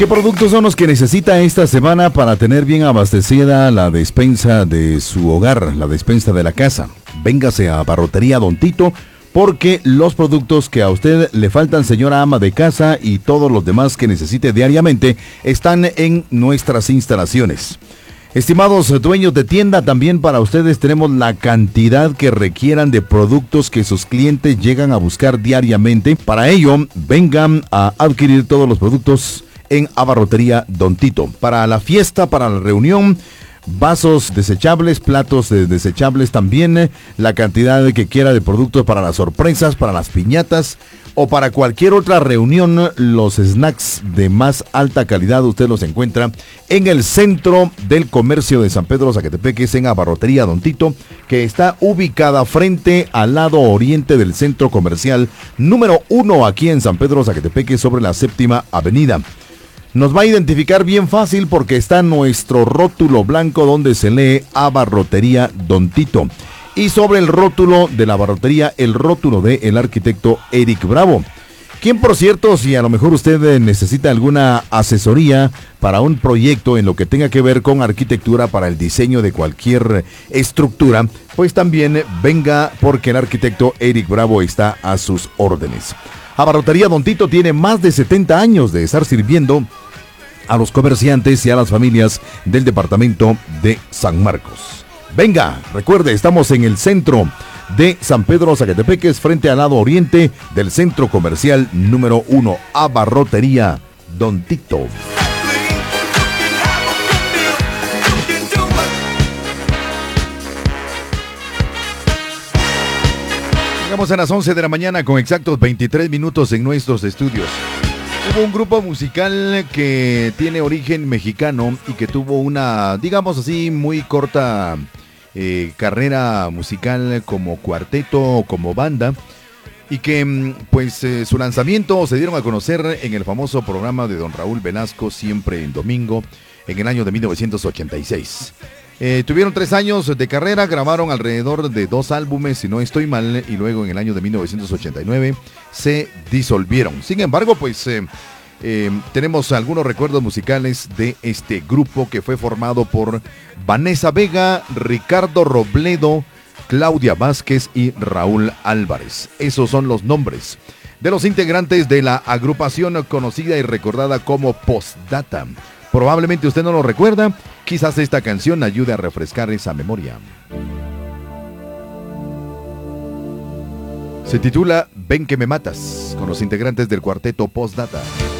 ¿Qué productos son los que necesita esta semana para tener bien abastecida la despensa de su hogar, la despensa de la casa? Véngase a Abarrotería Don Tito, porque los productos que a usted le faltan, señora ama de casa, y todos los demás que necesite diariamente, están en nuestras instalaciones. Estimados dueños de tienda, también para ustedes tenemos la cantidad que requieran de productos que sus clientes llegan a buscar diariamente. Para ello, vengan a adquirir todos los productos en Abarrotería Don Tito. Para la fiesta, para la reunión, vasos desechables, platos desechables también, la cantidad que quiera de productos para las sorpresas, para las piñatas o para cualquier otra reunión. Los snacks de más alta calidad usted los encuentra en el centro del comercio de San Pedro Zacatepeques, en Abarrotería Don Tito, que está ubicada frente al lado oriente del centro comercial número 1 aquí en San Pedro Zacatepeques, sobre la 7ª Avenida. Nos va a identificar bien fácil porque está nuestro rótulo blanco donde se lee Abarrotería Don Tito. Y sobre el rótulo de la abarrotería, el rótulo de el arquitecto Eric Bravo. Quien, por cierto, si a lo mejor usted necesita alguna asesoría para un proyecto en lo que tenga que ver con arquitectura, para el diseño de cualquier estructura, pues también venga, porque el arquitecto Eric Bravo está a sus órdenes. Abarrotería Don Tito tiene más de 70 años de estar sirviendo a los comerciantes y a las familias del departamento de San Marcos. Venga, recuerde, estamos en el centro de San Pedro Zacatepeques, frente al lado oriente del centro comercial número 1, Abarrotería Don Tito. Llegamos a las 11 de la mañana con exactos 23 minutos en nuestros estudios. Hubo un grupo musical que tiene origen mexicano y que tuvo una, digamos así, muy corta carrera musical como cuarteto o como banda, y que pues su lanzamiento se dieron a conocer en el famoso programa de don Raúl Velasco, Siempre en Domingo, en el año de 1986. Tuvieron 3 años de carrera, grabaron alrededor de 2 álbumes, si no estoy mal, y luego en el año de 1989 se disolvieron. Sin embargo, pues tenemos algunos recuerdos musicales de este grupo, que fue formado por Vanessa Vega, Ricardo Robledo, Claudia Vázquez y Raúl Álvarez. Esos son los nombres de los integrantes de la agrupación conocida y recordada como Postdata. Probablemente usted no lo recuerda, quizás esta canción ayude a refrescar esa memoria. Se titula Ven que me matas, con los integrantes del cuarteto Postdata.